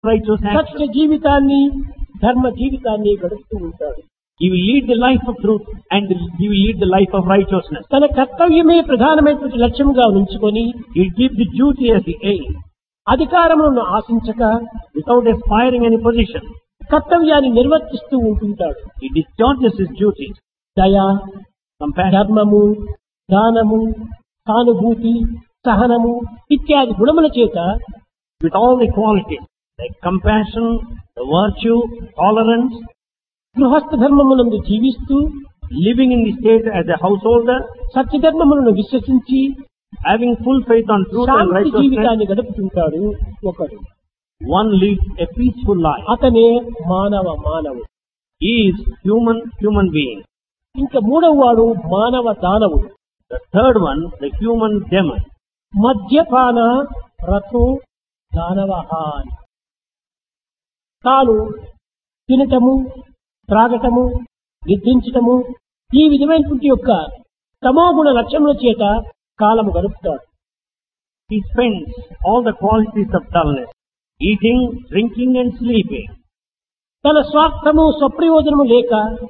righteous సత్య action. జీవితాన్ని ధర్మ జీవితాన్ని గడుపుతూ ఉంటాడు. He will lead the life of truth and he will lead the life of righteousness. తన కర్తవ్యమే ప్రధానమైనటువంటి లక్ష్యంగా ఉంచుకొని He will keep the duty as the aim అధికారములను ఆశించక without aspiring any position. కర్తవ్యాన్ని నిర్వర్తిస్తూ ఉంటుంటాడు. He discharges his duties. దయ, Compassion, ధర్మము, దానము, సానుభూతి, సహనము ఇత్యాది గుణముల చేత with all the qualities like compassion, the virtue, tolerance, గృహస్థ ధర్మమునందు జీవిస్తూ living in the state as a householder, సత్యధర్మములను విశ్వసించి having full faith on truth and Shanti righteousness. జీవితాన్ని గడుపుతుంటాడు ఒకడు. One leads a peaceful life. అతనే మానవుడు. He is human being. ఇంకా మూడవ వాడు మానవ దానవుడు. The third one, the human demon. మద్యపాన రథో దానవః అని. తాను తినటము, త్రాగటము, నిద్రించటము ఈ విధమైనటువంటి యొక్క తమోగుణ లక్ష్యముల చేత కాలము గడుపుతాడు. He spends all the qualities of dullness, eating, drinking and sleeping. తన స్వార్థము స్వప్రయోజనము లేక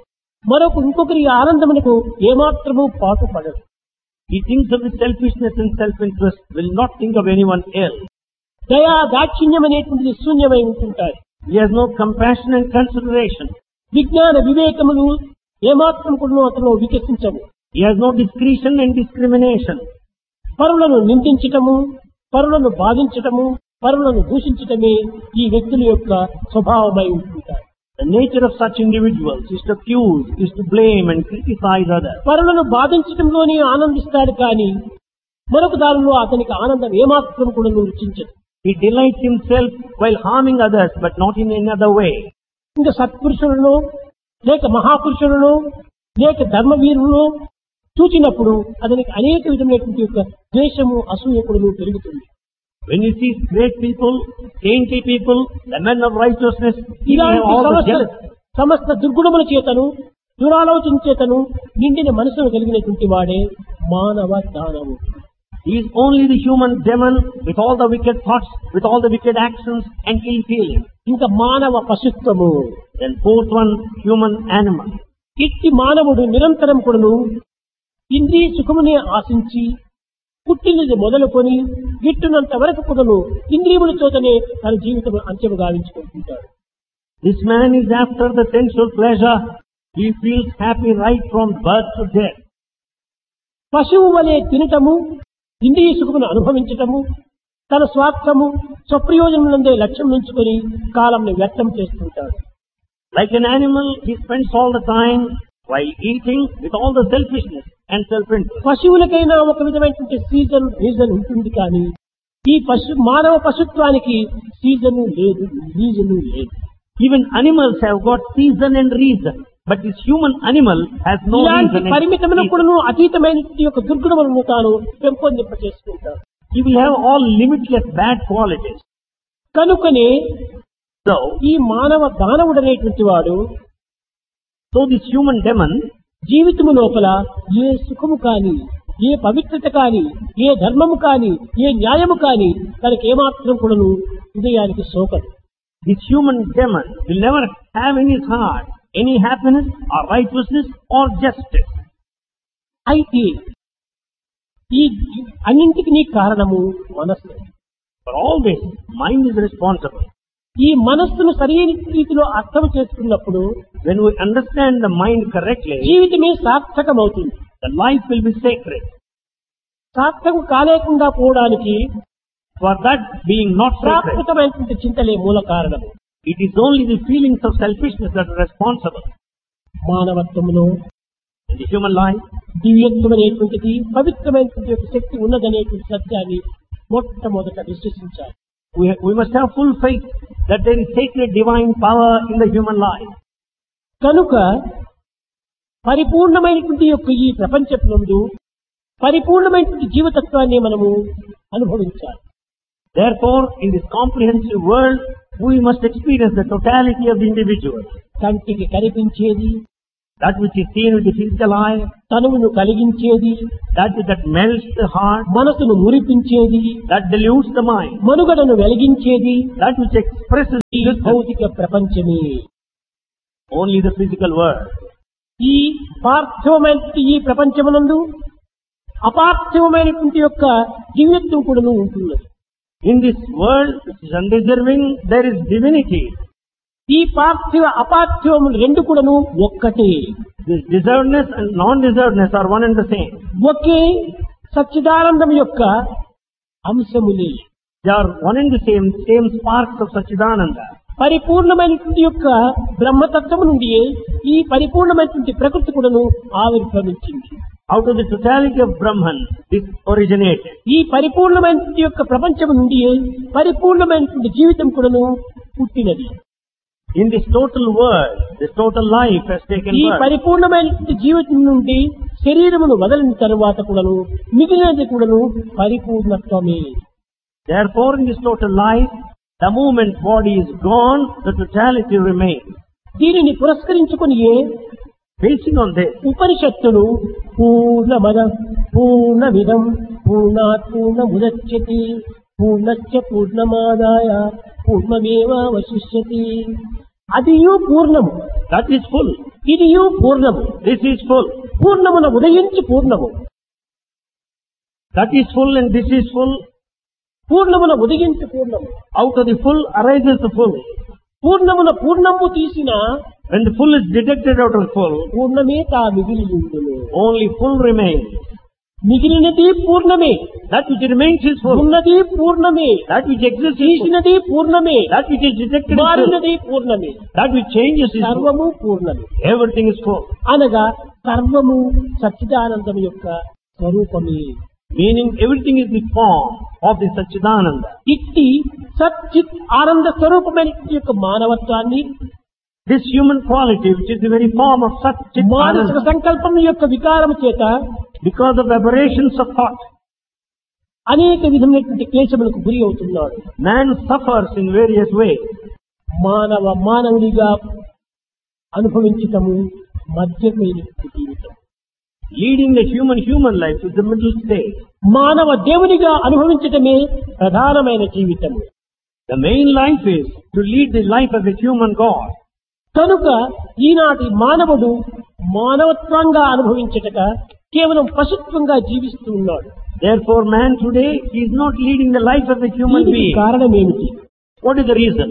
ఇంకొకరి ఆనందమునకు ఏమాత్రము పాటుపడడు. He thinks of his selfishness and self-interest, will not think of anyone else. దయా దాక్షిణ్యం అనేటువంటిది శూన్యమై ఉంటుంటాయి. He has no compassion and consideration. విజ్ఞాన వివేకములు ఏమాత్రం కూడా అతను వికసించవు. He has no discretion and discrimination. పరులను నిందించటము, పరులను బాధించటము, పరులను దూషించటమే ఈ వ్యక్తుల యొక్క స్వభావమై ఉంటుంటాయి. The nature of such individuals is to accuse, is to blame and criticize others. పరులను బాధించటంలోనే ఆనందిస్తాడు కానీ మరొక దానిలో అతనికి ఆనందం ఏమాత్రం కూడా రుచించదు. He delights himself while harming others, but not in any other way. ఇంకా సత్పురుషులను లేక మహాపురుషులను లేక ధర్మవీరులను చూచినప్పుడు అతనికి అనేక విధమైనటువంటి యొక్క ద్వేషము, అసూయకుడును పెరుగుతుంది. When he sees great people, saintly people, the men of righteousness, he will have ఇలాంటి all the jealousy. సమస్త దుర్గుణముల చేతను దురాలోచన చేతను నిండిన మనసును కలిగినటువంటి వాడే మానవ దానవుడు. He is only the human demon with all the wicked thoughts, with all the wicked actions and ill feelings. ఇంకా మానవ పశుత్వము. Then fourth one, human animal. ఇట్టి మానవుడు నిరంతరం కూడాను ఇంద్రియ సుఖమునే ఆశించి పుట్టినది మొదలుకొని గిట్టునంత వరకు కూడాను ఇంద్రియముల చోతనే తన జీవితం అంత్యము గావించుకుంటుంటాడు. This man is after the sensual pleasure. He feels happy right from birth to death. పశువు వలె తినటము, ఇంద్రియ సుఖమును అనుభవించటము, తన స్వార్థము స్వప్రయోజనములందే లక్ష్యం ఉంచుకొని కాలంని వ్యర్థం చేస్తుంటాడు. Like an animal, he spends all the time while eating with all the selfishness and self-interest. పశువులకైనా ఒక విధమైనటువంటి రీజన్ ఉంటుంది కానీ ఈ మానవ పశుత్వానికి రీజను లేదు. Even animals have got season and reason, but this human animal has no ఇలాంటి reason and పరిమితములకు reason. కూడాను అతీతమైనటువంటి యొక్క దుర్గుణములను తాను పెంపొందింప చేసుకుంటాడు. He will have all limitless bad qualities. కనుకనే So ఈ మానవ దానవుడు అనేటువంటి వాడు this human demon జీవితము లోపల ఏ సుఖము కాని, ఏ పవిత్రత కాని, ఏ ధర్మము కాని, ఏ న్యాయము కాని తనకి ఏమాత్రం కూడాను హృదయానికి సోకదు. This human demon will never have in his heart any happiness or righteousness or justice. అయితే ఈ అన్నింటికి కారణము మనస్సు. For all this, mind is responsible. ఈ మనస్సును సరైన రీతిలో అర్థం చేసుకున్నప్పుడు When we understand the mind correctly, జీవితమే సార్థకమవుతుంది. the life will be sacred. సార్థకం కాలేకుండా పోవడానికి For that being not sacred, ప్రాకృతమైనటువంటి చింతలే మూల కారణము. it is only the feelings of selfishness that are responsible. మానవత్వములో In the human life, దివ్యత్వం అనేటువంటిది, పవిత్రమైనటువంటి యొక్క శక్తి ఉన్నదనేటువంటి సత్యాన్ని మొట్టమొదట విశ్వసించాలి. we must have full faith that there is sacred divine power in the human life. కనుక పరిపూర్ణమైనటువంటి యొక్క ఈ ప్రపంచమునందు పరిపూర్ణమైనటువంటి జీవతత్వాన్ని మనము అనుభవించాలి. Therefore, in this comprehensive world, we must experience the totality of the individual. కంటికి కనిపించేది, that which is seen with the physical eye, తనువును కలిగించేది, that melts the heart, మనసును మురిపించేది, that deludes the mind, మనుగడను వెలిగించేది that which expresses ఈ existence, భౌతిక ప్రపంచమే. only the physical world. ఈ పార్థివమైనటువంటి ఈ ప్రపంచమునందు అపార్థివమైనటువంటి యొక్క దివ్యత్వం కూడా ఉంటున్నది. In this world which is undeserving, there is divinity. ఈ పార్థివ అపార్థివములు రెండు కూడాను ఒక్కటే. This deservedness and non-deservedness are one and the same. ఒకే సచ్చిదానందం యొక్క అంశములే. They are one and the same sparks of Satchidananda. పరిపూర్ణమైనటువంటి యొక్క బ్రహ్మతత్వము నుండి ఈ పరిపూర్ణమైనటువంటి ప్రకృతి కూడాను ఆవిర్భవించింది. Out of the totality of Brahman, this originated. ఈ పరిపూర్ణమైనటువంటి యొక్క ప్రపంచము నుండి పరిపూర్ణమైనటువంటి జీవితం కూడాను పుట్టినది. In this total world, this total life has taken ఈ birth. పరిపూర్ణమైనటువంటి జీవితం నుండి శరీరమును వదలిన తరువాత కూడాను మిగిలినది కూడాను పరిపూర్ణత్వమే. Therefore, in this total life, the moment body is gone, the totality remains. దీనిని పురస్కరించుకుని Basing on this, ఉపనిషత్తులు పూర్ణమద పూర్ణమిదం పూర్ణాత్ పూర్ణముదచ్యతే పూర్ణస్య పూర్ణమాదాయ పూర్ణమేవావశిష్యతి. అదియు పూర్ణము, that is full. ఇదియు పూర్ణము. This is full. పూర్ణమున ఉదయించి పూర్ణము, That is full and this is full. పూర్ణమున ఉదయించి పూర్ణము. Out of the full arises the full. పూర్ణమున పూర్ణము తీసిన When the full is detected out of full, పూర్ణమే తా మిగిలి ఉండును. only full remains. మిగిలినది పూర్ణమే, That which remains is full. ఉన్నది పూర్ణమే, That which exists is full. తీసినది పూర్ణమే, That which is detected is full. మారినది పూర్ణమే, That which changes is full. సర్వము పూర్ణమే. Everything is full. అనగా సర్వము సచ్చిదానందం యొక్క స్వరూపమే. Meaning everything is the form of the Satchidananda. ఇట్టి సచ్చిత్ ఆనంద స్వరూపమైన యొక్క మానవత్వాన్ని This human quality, which is the very form of మానసిక Satchidananda, సంకల్పం యొక్క వికారం చేత because of aberrations of thought, అనేక విధమైనటువంటి క్లేశములకు గురి అవుతున్నాడు. man suffers in various ways. మానవునిగా అనుభవించటము మధ్యమైన జీవితం. Leading the human life is the middle stage. మానవ దేవునిగా అనుభవించటమే ప్రధానమైన జీవితం. The main life is to lead the life of a human God. కనుక ఈనాటి మానవుడు మానవత్వంగా అనుభవించటక కేవలం పశుత్వంగా జీవిస్తూ ఉన్నాడు. Therefore, man today is not leading the life of a human దీనికి being. కారణం ఏమిటి? What is the reason?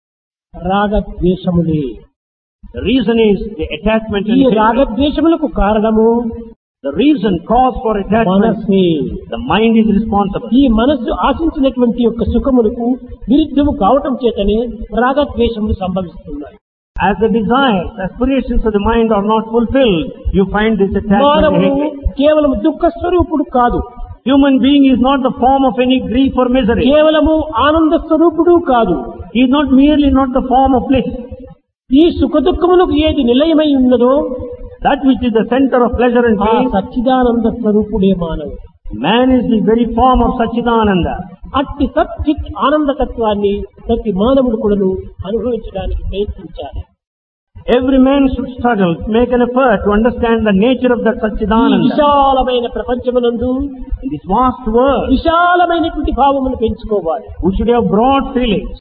రాగద్వేషములే. The reason is the attachment ఈ and hatred. రాగద్వేషములకు కారణము The reason, cause for attachment, మనస్సే. the mind is responsible. ఈ మనస్సు ఆశించినటువంటి యొక్క సుఖములకు విరుద్ధము కావటం చేతనే రాగద్వేషములు సంభవిస్తున్నాయి. As the desires, aspirations of the mind are not fulfilled, you find this attachment and మానవుడు hatred. కేవలం దుఃఖ స్వరూపుడు కాదు, Human being is not the form of any grief or misery. కేవలము ఆనంద స్వరూపుడు కాదు. He is not merely not the form of bliss. ఈ సుఖ దుఃఖములకు ఏది నిలయమై ఉన్నదో That which is the center of pleasure and ఆ pain, సచ్చిదానంద స్వరూపుడే మానవుడు. man is the very form of Satchidananda. అట్టి సచ్చిత్ ఆనందతత్వాన్ని ప్రతి మానవుడు కూడాను అనుభవించడానికి ప్రయత్నించాలి. Every man should struggle, make an effort to understand the nature of that ఈ Satchidananda. విశాలమైన ప్రపంచమునందు In this vast world, విశాలమైనటువంటి భావమును పెంచుకోవాలి. we should have broad feelings.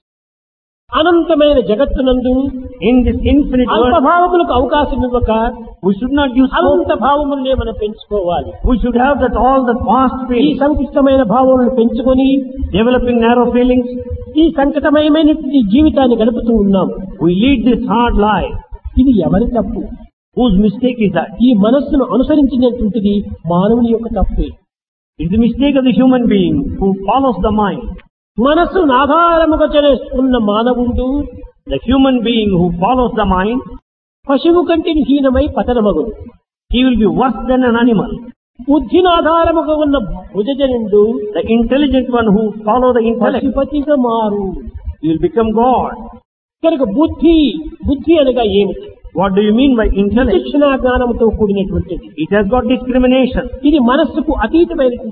అనంతమైన జగత్తునందు In this infinite అల్ప world, భావములకు అవకాశం ఇవ్వక we should not use scope. అనంత భావములనే మనం పెంచుకోవాలి. We should have that all the vast ఈ feelings, సంకుష్టమైన భావములను పెంచుకొని developing narrow feelings. ఈ సంకటమయమైనటువంటి జీవితాన్ని గడుపుతూ ఉన్నాం. We lead this hard life. ఇది ఎవరి తప్పు? Whose mistake is that? ఈ మనస్సును అనుసరించినటువంటిది మానవుని యొక్క తప్పే. It's the mistake of the human being who follows the mind. మనస్సును ఆధారముగా చేసుకున్న మానవుడు The human being who follows the mind, పశువు కంటే హీనమై పతనమగుడు. he will be worse than an animal. బుద్ధిని ఆధారముగా ఉన్న భుజజనుడు The intelligent one who follows the intellect, పశుపతిగా మారు. he will become God. కనుక బుద్ధి అనగా ఏమిటి? What do you mean by intellect? శిక్షణ జ్ఞానంతో కూడినటువంటిది. It has got discrimination. ఇది మనస్సుకు అతీతమైనటువంటిది.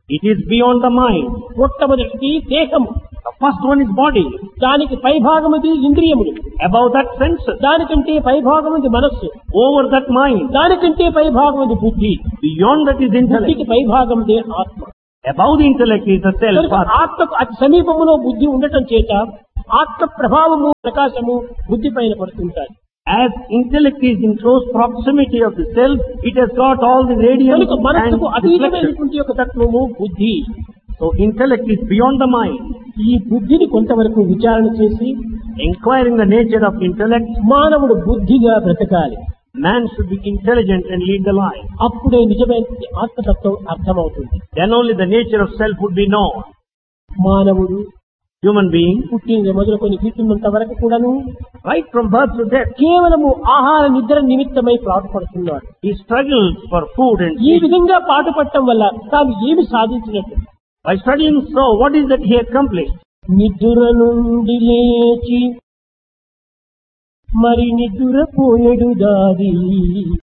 It is beyond the mind. మొట్టమొదటిది దేహము, The first one is body. దానికి పైభాగముది ఇంద్రియములు, Above that senses. దానికంటే పైభాగముది మనస్సు, Over that mind. దానికంటే పైభాగముది బుద్ధి, Beyond that is intellect. బుద్ధికి పైభాగముదే ఆత్మ. Above the intellect is the self. కనుక ఆత్మకు అతి సమీపములో బుద్ధి ఉండటం చేత ఆత్మ ప్రభావము ప్రకాశము బుద్ధి పైన పడుతుంటాయి. As intellect is in close proximity of the self, it has got all the radiance కనుక and మనస్సుకు reflection. అతీతమైనటువంటి యొక్క తత్వము బుద్ధి. So intellect is beyond the mind. ఈ బుద్ధిని కొంతవరకు విచారణ చేసి Inquiring the nature of intellect, మానవుడు బుద్ధిగా బ్రతకాలి. man should be intelligent and lead the life. అప్పుడే నిజమైన ఆత్మతత్వం అర్థమవుతుంది. Then only the nature of self would be known. మానవుడు Human being, పుట్టిన మొదలుకొని గిట్టున్నంత వరకు కూడాను right from birth to death, కేవలము ఆహార నిద్ర నిమిత్తమై పాటుపడుతున్నాడు. he struggles for food and ఈ sleep. విధంగా పాటుపడటం వల్ల తాను ఏమి సాధించినట్టు? By studying so, what is that he accomplished? నిద్ర నుండి లేచి మరి నిద్ర పోయడు దాది